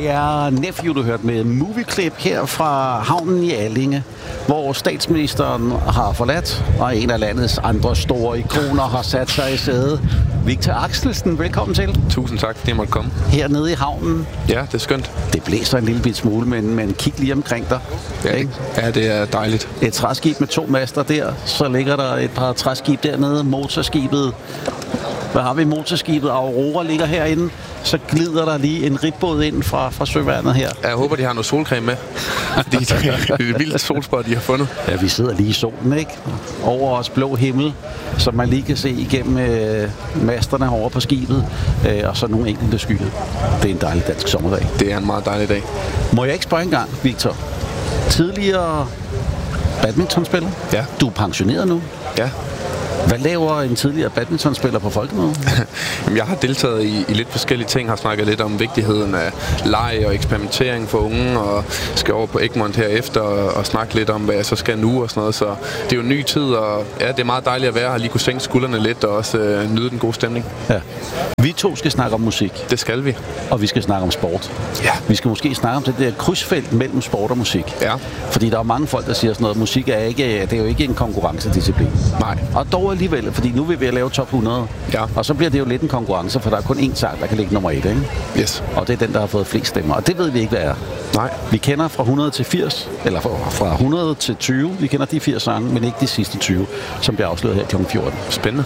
Det er Nephew, du hørte med Movieklip her fra havnen i Allinge, hvor statsministeren har forladt, og en af landets andre store ikoner har sat sig i sædet. Victor Axelsen, velkommen til. Tusind tak, fordi jeg måtte komme. Hernede i havnen. Ja, det er skønt. Det blæser en lille bit smule, men kig lige omkring dig. Ja, det er dejligt. Et træskib med 2 master der, så ligger der et par træskib dernede, motorskibet. Hvad har vi? Motorskibet Aurora ligger herinde. Så glider der lige en ribbåd ind fra søværnet her. Jeg håber, de har noget solcreme med. Fordi det er et vildt solspot, de har fundet. Ja, vi sidder lige i solen, ikke? Over os blå himmel, som man lige kan se igennem masterne over på skibet. Og så nogle enkelte skyer. Det er en dejlig dansk sommerdag. Det er en meget dejlig dag. Må jeg ikke spørge engang, Victor? Tidligere badmintonspiller? Ja. Du er pensioneret nu? Ja. Hvad laver en tidligere badmintonspiller på Folkemødet? Jeg har deltaget i lidt forskellige ting, har snakket lidt om vigtigheden af leg og eksperimentering for unge, og skal over på Egmont herefter og snakke lidt om, hvad jeg så skal nu og sådan noget. Så det er jo en ny tid, og ja, det er meget dejligt at være her, lige kunne sænke skuldrene lidt og også nyde den gode stemning. Ja. Vi to skal snakke om musik. Det skal vi. Og vi skal snakke om sport. Ja. Vi skal måske snakke om det der krydsfelt mellem sport og musik. Ja. Fordi der er mange folk, der siger sådan noget, musik er det er jo ikke en konkurrencedisciplin. Nej. Og dog alligevel, fordi nu vil vi lave top 100. Ja. Og så bliver det jo lidt en konkurrence, for der er kun én sang, der kan ligge nummer 1, ikke? Yes. Og det er den, der har fået flest stemmer. Og det ved vi ikke, hvad er. Nej. Vi kender fra 100 til 80, eller fra 100 til 20. Vi kender de 80 sange, men ikke de sidste 20, som bliver afsløret her kl. 14. Spændende.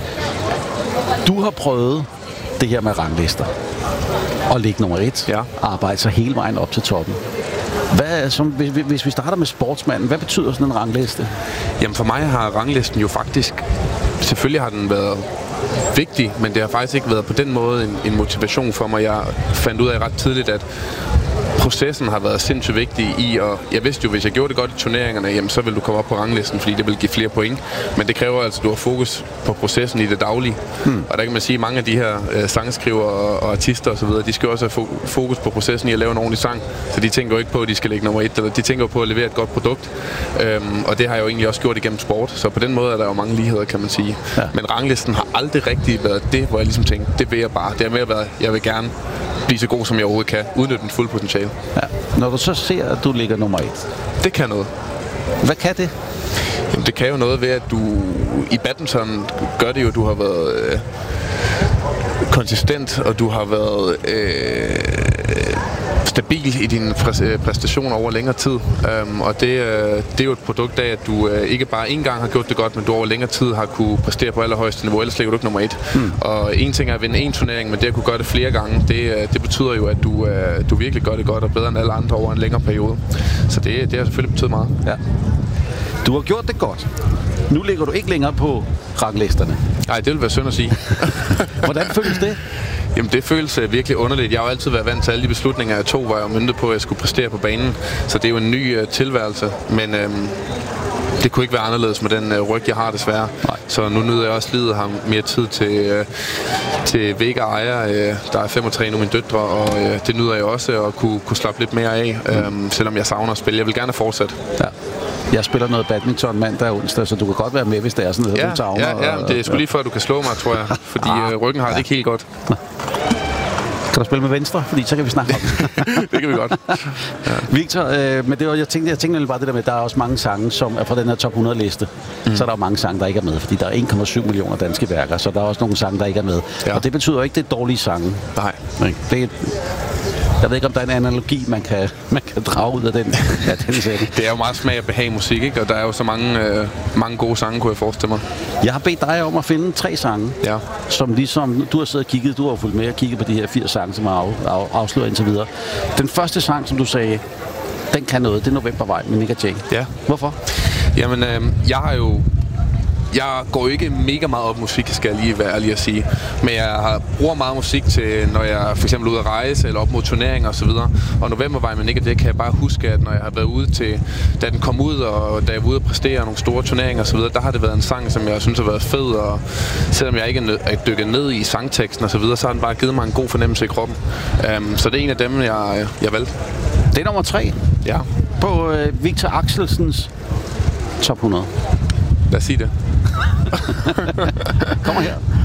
Du har prøvet det her med ranglister. Og ligge nummer 1. Ja. Arbejde sig hele vejen op til toppen. Hvis vi starter med sportsmanden, hvad betyder sådan en rangliste? Jamen for mig har ranglisten jo faktisk, selvfølgelig har den været vigtig, men det har faktisk ikke været på den måde en motivation for mig. Jeg fandt ud af ret tidligt, at processen har været sindssygt vigtig i, og jeg vidste jo, hvis jeg gjorde det godt i turneringerne, jamen, så vil du komme op på ranglisten, fordi det vil give flere point. Men det kræver altså, at du har fokus på processen i det daglige. Og der kan man sige, at mange af de her sangskriver og artister osv., de skal også have fokus på processen i at lave en ordentlig sang. Så de tænker jo ikke på, at de skal ligge nummer 1, eller de tænker på at levere et godt produkt. Og det har jeg jo egentlig også gjort igennem sport. Så på den måde er der jo mange ligheder, kan man sige. Ja. Men ranglisten har aldrig rigtig været det, hvor jeg ligesom tænkte, det vil jeg bare. Det har mere været, jeg vil gerne blive så god, som jeg overhovedet kan. Udnytte den fulde potentiale. Ja. Når du så ser, at du ligger nummer 1. Det kan noget. Hvad kan det? Jamen, det kan jo noget ved, at du i badminton gør det jo, du har været konsistent, og du har været stabil i dine præstationer over længere tid. Og det er jo et produkt af, at du ikke bare én gang har gjort det godt, men du over længere tid har kunne præstere på allerhøjeste niveau, ellers ligger du ikke nummer 1. Og en ting er at vinde en turnering, men det at kunne gøre det flere gange, det betyder jo, at du virkelig gør det godt og bedre end alle andre over en længere periode. Så det har selvfølgelig betydet meget. Ja. Du har gjort det godt. Nu ligger du ikke længere på ranglisterne. Nej, det vil være synd at sige. Hvordan føles det? Jamen, det føles virkelig underligt. Jeg har jo altid været vant til alle de beslutninger, jeg tog, hvor jeg var myntet på, at jeg skulle præstere på banen. Så det er jo en ny tilværelse. Men det kunne ikke være anderledes med den ryg, jeg har desværre. Nej. Så nu nyder jeg også livet ham mere tid til Vega Ejer. Der er 5-3 nu mine døtre, og det nyder jeg også at kunne slappe lidt mere af, selvom jeg savner at spille. Jeg vil gerne fortsætte. Ja. Jeg spiller noget badminton mandag og onsdag, så du kan godt være med, hvis det er sådan noget, du savner. Ja, det er sgu lige før, du kan slå mig, tror jeg. Fordi ryggen har det ikke helt godt. Kan du spille med venstre? Fordi så kan vi snakke om det. Det kan vi godt. Ja. Victor, men det var, jeg tænkte bare det der med, at der er også mange sange, som er fra den her top 100-liste. Så er der jo mange sange, der ikke er med, fordi der er 1,7 millioner danske værker, så der er også nogle sange, der ikke er med. Ja. Og det betyder ikke, det er dårlige sange. Nej. Jeg ved ikke, om der er en analogi, man kan drage ud af den sætning. Det er jo meget smag og behag musik, ikke? Og der er jo så mange gode sange, kunne jeg forestille mig. Jeg har bedt dig om at finde 3 sange, som ligesom du har siddet og kigget, du har fulgt med og kigget på de her 80 sange, som er afsløret indtil videre. Den første sang, som du sagde, den kan noget, det er Novembervej med Nik & Jay. Ja. Hvorfor? Jamen, jeg går ikke mega meget op musik, skal jeg lige være ærlig at sige. Men jeg bruger meget musik til, når jeg for eksempel er ude at rejse, eller op mod turneringer osv. Og Novembervej med Nik & Jay kan jeg bare huske, at når jeg har været ude til, da den kom ud, og da jeg var ude at præstere nogle store turneringer osv., der har det været en sang, som jeg synes har været fed. Og selvom jeg ikke er dykket ned i sangteksten osv., så har den bare givet mig en god fornemmelse i kroppen. Så det er en af dem, jeg valgte. Det er nummer 3 på Victor Axelsens top 100. Lad os sige det. Kommer her.